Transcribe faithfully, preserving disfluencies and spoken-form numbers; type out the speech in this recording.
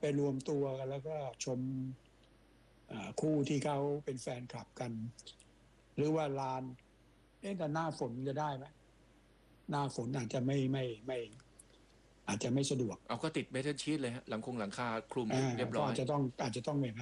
ไปรวมตัวกันแล้วก็ชมคู่ที่เขาเป็นแฟนคลับกันหรือว่าลานเอ๊ะแต่หน้าฝนจะได้ไหมหน้าฝนอาจจะไม่ไม่ไม่อาจจะไม่สะดวกเอาก็ติดเมทัลชีทเลยฮะหลังคงหลังคาคลุมให้เรียบก็ร้อยอาจจะต้องอาจจะต้องอย่างนั้น